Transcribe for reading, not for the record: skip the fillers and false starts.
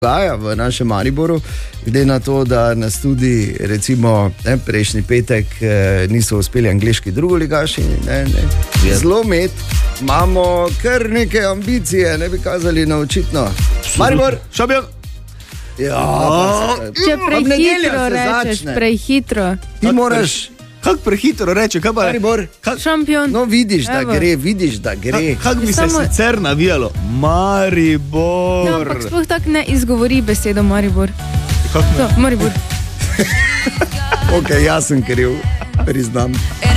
dogaja v našem Mariboru, glede na to, da nas tudi recimo prejšnji petek niso uspeli angleški drugoligaši. Zelo med, imamo kar neke ambicije, ne bi kazali na očitno. Maribor, šampion! Če prehitro rečeš, prehitro. Ti moraš... Kako prehitro reče, kaj pa je? Maribor, šampion. No vidiš, da gre. Kako bi se sicer navijalo? Maribor. No, ampak sploh tako ne izgovori besedo Maribor. Kako ne? Maribor. Ok, jaz sem kriv, priznam.